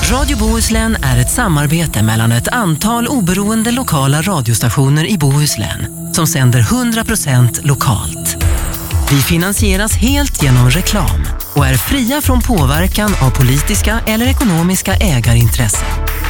Radio Bohuslän är ett samarbete mellan ett antal oberoende lokala radiostationer i Bohuslän som sänder 100% lokalt. Vi finansieras helt genom reklam och är fria från påverkan av politiska eller ekonomiska ägarintressen.